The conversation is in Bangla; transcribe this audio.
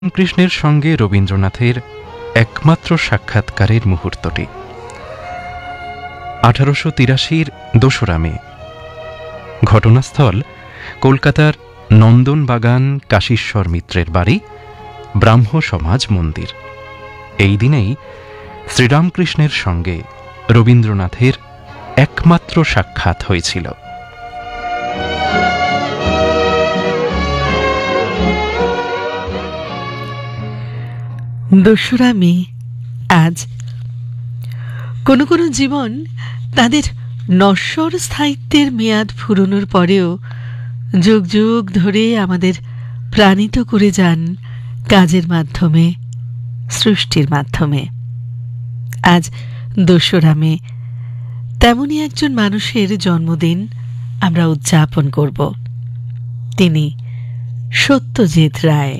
কৃষ্ণের সঙ্গে রবীন্দ্রনাথের একমাত্র সাক্ষাৎকারের মুহূর্তটি 1883 দোসরা মে। ঘটনাস্থল কলকাতার নন্দনবাগান কাশীশ্বর মিত্রের বাড়ি, ব্রাহ্ম সমাজ মন্দির। এই দিনেই শ্রীরামকৃষ্ণের সঙ্গে রবীন্দ্রনাথের একমাত্র সাক্ষাৎ হয়েছিল। দোসরা মে আজ। কোনো কোনো জীবন তাদের নশ্বর স্থায়িত্বের মেয়াদ ফুরোনোর পরেও যুগ যুগ ধরে আমাদের প্রাণিত করে যান কাজের মাধ্যমে, সৃষ্টির মাধ্যমে। আজ দোসরা মে, তেমনই একজন মানুষের জন্মদিন আমরা উদযাপন করব। তিনি সত্যজিৎ রায়।